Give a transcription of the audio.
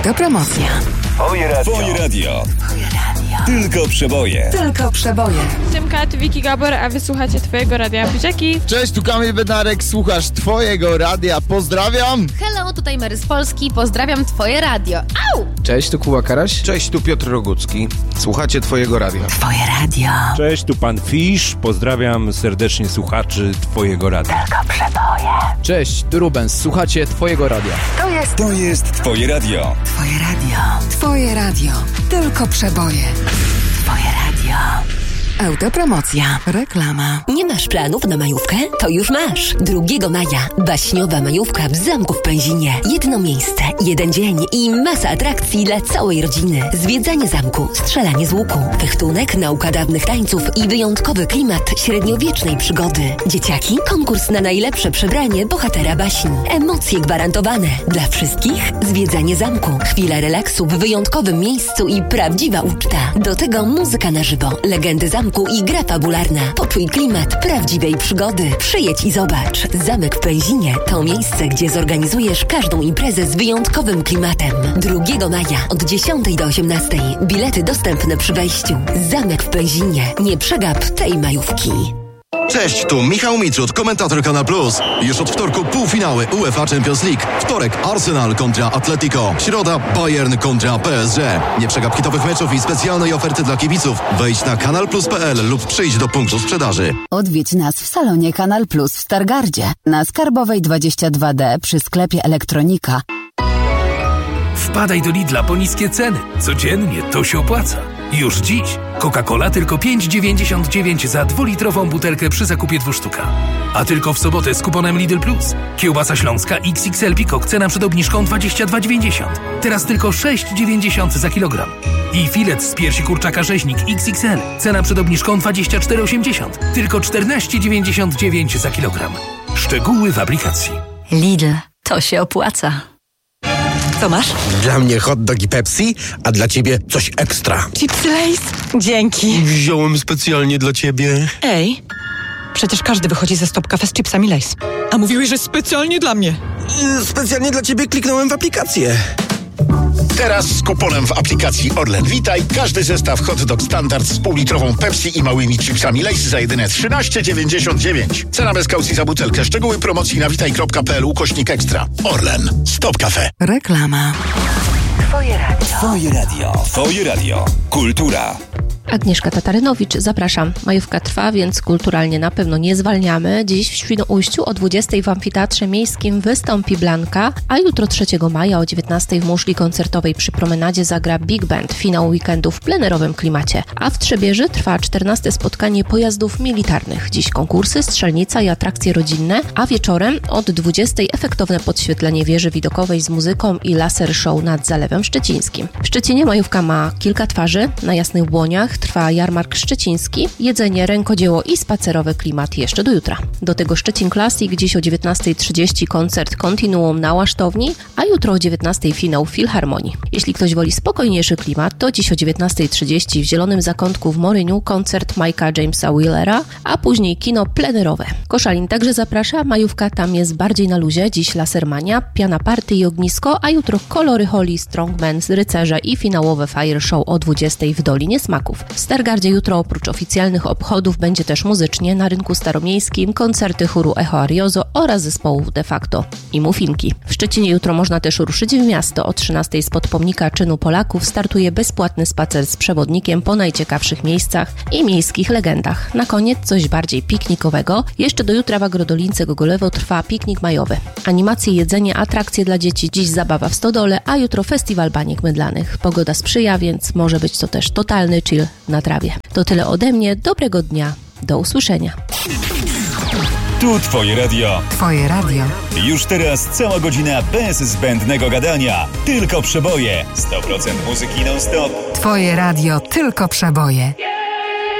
Autopromocja. Twoje radio. Tylko przeboje. Tylko przeboje. Siemka, tu Wiki Gabor, a wysłuchacie Twojego radia. Buziaki. Cześć, tu Kamil Bednarek, słuchasz Twojego radia. Pozdrawiam. Hello, tutaj Mary z Polski. Pozdrawiam Twoje radio. Au! Cześć, tu Kuba Karaś. Cześć, tu Piotr Rogucki. Słuchacie Twojego radia. Twoje radio. Cześć, tu pan Fisz. Pozdrawiam serdecznie słuchaczy Twojego radia. Tylko przeboje. Cześć, tu Rubens. Słuchacie Twojego radia. To jest Twoje radio. Twoje radio. Twoje radio. Tylko przeboje. Twoje radio. Autopromocja. Reklama. Nie masz planów na majówkę? To już masz. 2 maja. Baśniowa majówka w Zamku w Pęzinie. Jedno miejsce, jeden dzień i masa atrakcji dla całej rodziny. Zwiedzanie zamku, strzelanie z łuku, fechtunek, nauka dawnych tańców i wyjątkowy klimat średniowiecznej przygody. Dzieciaki, konkurs na najlepsze przebranie bohatera baśni. Emocje gwarantowane. Dla wszystkich zwiedzanie zamku, chwila relaksu w wyjątkowym miejscu i prawdziwa uczta. Do tego muzyka na żywo, legendy zamku i gra fabularna. Poczuj klimat prawdziwej przygody. Przyjedź i zobacz. Zamek w Pęzinie to miejsce, gdzie zorganizujesz każdą imprezę z wyjątkowym klimatem. 2 maja od 10 do 18. Bilety dostępne przy wejściu. Zamek w Pęzinie. Nie przegap tej majówki. Cześć, tu Michał Mitrud, komentator Kanal Plus. Już od wtorku półfinały UEFA Champions League. Wtorek Arsenal kontra Atletico. Środa Bayern kontra PSG. Nie przegap hitowych meczów i specjalnej oferty dla kibiców. Wejdź na kanalplus.pl lub przyjdź do punktu sprzedaży. Odwiedź nas w salonie Kanal Plus w Stargardzie. Na Skarbowej 22D przy sklepie Elektronika. Wpadaj do Lidla po niskie ceny. Codziennie to się opłaca. Już dziś Coca-Cola tylko 5,99 za 2-litrową butelkę przy zakupie 2 sztuk. A tylko w sobotę z kuponem Lidl Plus. Kiełbasa śląska XXL Peacock, cena przed obniżką 22,90. Teraz tylko 6,90 za kilogram. I filet z piersi kurczaka rzeźnik XXL, cena przed obniżką 24,80. Tylko 14,99 za kilogram. Szczegóły w aplikacji. Lidl. To się opłaca. Co masz? Dla mnie hot dog i Pepsi, a dla ciebie coś ekstra. Chipsy Lay's? Dzięki. Wziąłem specjalnie dla ciebie. Ej, przecież każdy wychodzi ze Stop Cafe z chipsami Lay's. A mówiłeś, że specjalnie dla mnie. Specjalnie dla ciebie kliknąłem w aplikację. Teraz z kuponem w aplikacji Orlen Witaj każdy zestaw hot dog standard z półlitrową Pepsi i małymi chipsami Lay's za jedyne 13,99. Cena bez kaucji za butelkę. Szczegóły promocji na witaj.pl/ekstra. Orlen. Stop Cafe. Reklama. Twoje radio. Twoje radio. Twoje radio. Kultura. Agnieszka Tatarynowicz, zapraszam. Majówka trwa, więc kulturalnie na pewno nie zwalniamy. Dziś w Świnoujściu o 20 w Amfiteatrze Miejskim wystąpi Blanka, a jutro 3 maja o 19 w muszli koncertowej przy promenadzie zagra Big Band, finał weekendu w plenerowym klimacie. A w Trzebieży trwa 14 spotkanie pojazdów militarnych. Dziś konkursy, strzelnica i atrakcje rodzinne, a wieczorem od 20 efektowne podświetlenie wieży widokowej z muzyką i laser show nad Zalewem Szczecińskim. W Szczecinie majówka ma kilka twarzy. Na Jasnych Błoniach trwa jarmark szczeciński, jedzenie, rękodzieło i spacerowy klimat jeszcze do jutra. Do tego Szczecin Classic, dziś o 19:30 koncert Kontinuum na Łasztowni, a jutro o 19:00 finał w Filharmonii. Jeśli ktoś woli spokojniejszy klimat, to dziś o 19:30 w Zielonym Zakątku w Moryniu koncert Mike'a Jamesa Wheelera, a później kino plenerowe. Koszalin także zaprasza, majówka tam jest bardziej na luzie, dziś Lasermania, piana party i ognisko, a jutro kolory Holly, Strongman, Rycerze i finałowe Fire Show o 20:00 w Dolinie Smaków. W Stargardzie jutro oprócz oficjalnych obchodów będzie też muzycznie na Rynku Staromiejskim koncerty chóru Echo Ariozo oraz zespołów De Facto i Mufinki. W Szczecinie jutro można też ruszyć w miasto. O 13:00 spod pomnika czynu Polaków startuje bezpłatny spacer z przewodnikiem po najciekawszych miejscach i miejskich legendach. Na koniec coś bardziej piknikowego. Jeszcze do jutra w Agrodolince Gogolewo trwa piknik majowy. Animacje, jedzenie, atrakcje dla dzieci, dziś zabawa w Stodole, a jutro festiwal baniek mydlanych. Pogoda sprzyja, więc może być to też totalny chill na trawie. To tyle ode mnie. Dobrego dnia. Do usłyszenia. Tu Twoje radio. Twoje radio. Już teraz cała godzina bez zbędnego gadania. Tylko przeboje. 100% muzyki non-stop. Twoje radio. Tylko przeboje.